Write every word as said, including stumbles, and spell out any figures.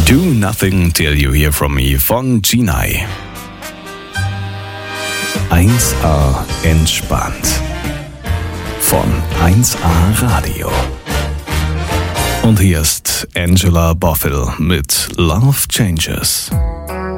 Do Nothing Till You Hear From Me von Ginai. eins A entspannt. Von eins A Radio. Und hier ist Angela Bofill mit Love Changes.